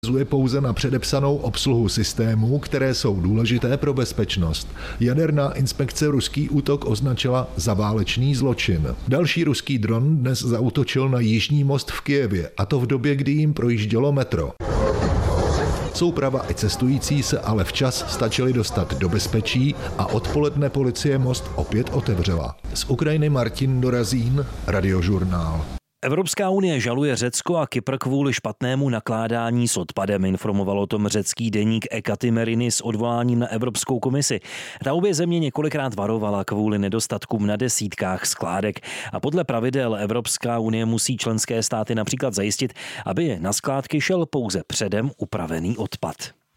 Zuje pouze na předepsanou obsluhu systémů, které jsou důležité pro bezpečnost. Jaderná inspekce ruský útok označila za válečný zločin. Další ruský dron dnes zaútočil na Jižní most v Kyjevě, a to v době, kdy jim projíždělo metro. Souprava i cestující se ale včas stačili dostat do bezpečí a odpoledne policie most opět otevřela. Z Ukrajiny Martin Dorazín, Radiožurnál. Evropská unie žaluje Řecko a Kypr kvůli špatnému nakládání s odpadem, informoval o tom řecký deník Ekatimerini s odvoláním na Evropskou komisi. Ta obě země několikrát varovala kvůli nedostatkům na desítkách skládek a podle pravidel Evropská unie musí členské státy například zajistit, aby na skládky šel pouze předem upravený odpad.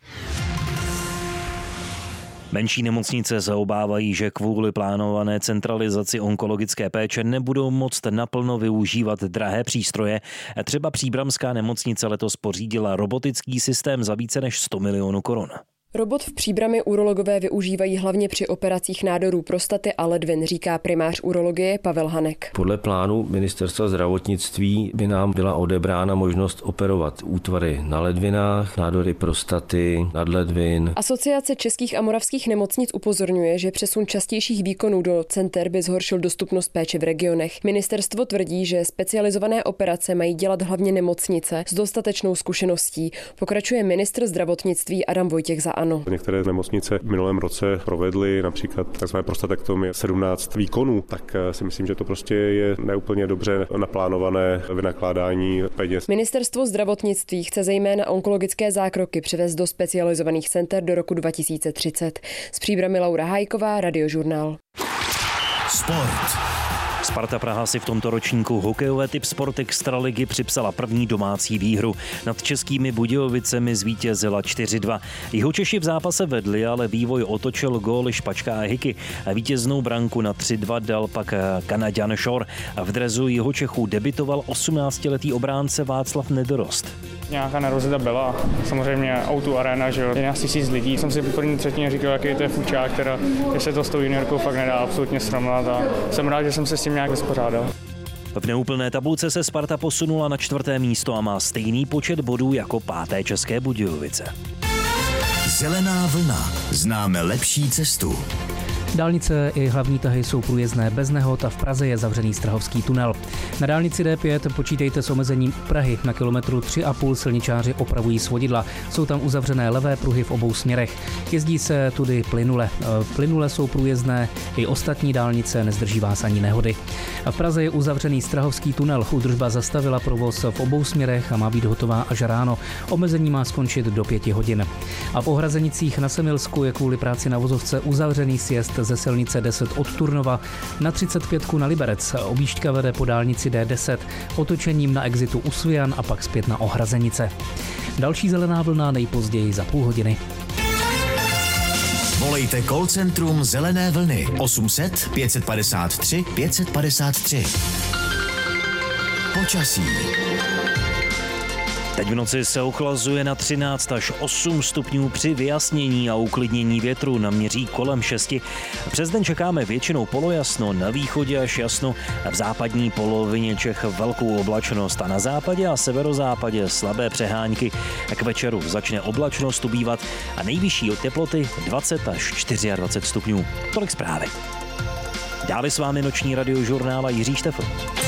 Menší nemocnice se obávají, že kvůli plánované centralizaci onkologické péče nebudou moct naplno využívat drahé přístroje. Třeba Příbramská nemocnice letos pořídila robotický systém za více než 100 milionů korun. Robot v Příbrami urologové využívají hlavně při operacích nádorů prostaty a ledvin, říká primář urologie Pavel Hanek. Podle plánu ministerstva zdravotnictví by nám byla odebrána možnost operovat útvary na ledvinách, nádory prostaty, nadledvin. Asociace českých a moravských nemocnic upozorňuje, že přesun častějších výkonů do center by zhoršil dostupnost péče v regionech. Ministerstvo tvrdí, že specializované operace mají dělat hlavně nemocnice s dostatečnou zkušeností. Pokračuje ministr zdravotnictví Adam Vojtěch za ANO. Některé nemocnice v minulém roce provedly například tzv. Prostatektomie 17 výkonů, tak si myslím, že to prostě je neúplně dobře naplánované vynakládání peněz. Ministerstvo zdravotnictví chce zejména onkologické zákroky převést do specializovaných center do roku 2030. Z Příbrami Laura Hájková, Radiožurnál. Sport. Sparta Praha si v tomto ročníku hokejové typ Sport Extraligy připsala první domácí výhru. Nad Českými Budějovicemi zvítězila 4-2. Jihočeši v zápase vedli, ale vývoj otočil góly Špačka a Hiky. Vítěznou branku na 3-2 dal pak Kanaďan Shore. V drezu Jihočechů debitoval 18letý obránce Václav Nedorost. Nějaká nervozita byla. Samozřejmě O2 Arena, že 11 000 lidí. Jsem si v první třetině říkal, jaký to je fučák, která se to s tou juniorkou fakt nedá absolutně srovnat a jsem rád, že jsem se s tím nějak vyspořádal. V neúplné tabulce se Sparta posunula na 4. místo a má stejný počet bodů jako 5. České Budějovice. Zelená vlna. Známe lepší cestu. Dálnice i hlavní tahy jsou průjezdné bez nehod a v Praze je zavřený Strahovský tunel. Na dálnici D5 počítejte s omezením Prahy. Na kilometru 3,5 silničáři opravují svodidla. Jsou tam uzavřené levé pruhy v obou směrech. Jezdí se tudy plynule. Plynule jsou průjezdné i ostatní dálnice, nezdrží vás ani nehody. A v Praze je uzavřený Strahovský tunel. Údržba zastavila provoz v obou směrech a má být hotová až ráno. Omezení má skončit do 5 hodin. A v Ohrazenicích na Semilsku je kvůli práci na vozovce uzavřený sjezd ze silnice 10 od Turnova na 35 na Liberec. Objížďka vede po dálnici D10 otočením na exitu u Svijan a pak zpět na Ohrazenice. Další zelená vlna nejpozději za půl hodiny. Volejte call centrum Zelené vlny 800 553 553. Počasí. Teď v noci se ochlazuje na 13 až 8 stupňů při vyjasnění a uklidnění větru, naměří kolem 6. Přes den čekáme většinou polojasno, na východě až jasno, v západní polovině Čech velkou oblačnost a na západě a severozápadě slabé přehánky. K večeru začne oblačnost ubývat a nejvyšší od teploty 20 až 24 stupňů. Tolik zprávy. Dále s vámi noční radiožurnál a Jiří Štefl.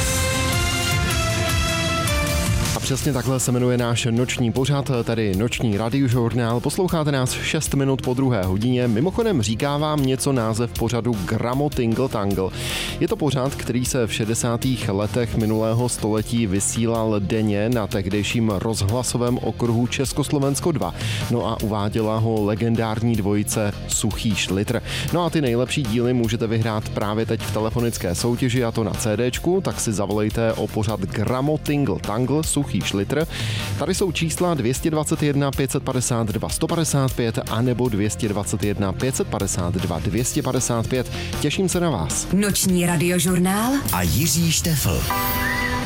A přesně takhle se jmenuje náš noční pořad, tedy noční radiožurnál. Posloucháte nás 6 minut po 2. hodině. Mimochodem říká vám něco název pořadu Gramo Tingle Tangle. Je to pořad, který se v 60. letech minulého století vysílal denně na tehdejším rozhlasovém okruhu Československo 2. No a uváděla ho legendární dvojice Suchý Šlitr. No a ty nejlepší díly můžete vyhrát právě teď v telefonické soutěži, a to na CDčku, tak si zavolejte o pořad Gramo Tingle Tangle Suchý Šlitr. Tady jsou čísla 221 552 155 a nebo 221 552 255. Těším se na vás. Noční radiožurnál a Jiří Štefl.